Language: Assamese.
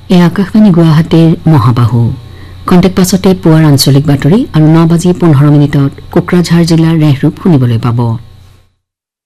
এই আকাশবাণী গুৱাহাটীৰ মহাবাহু কণ্টেক্ট পাছতে পুৱাৰ আঞ্চলিক বাতৰি আৰু 9:15 কোকৰাঝাৰ জিলাৰ ৰেহৰূপ শুনিবলৈ পাব।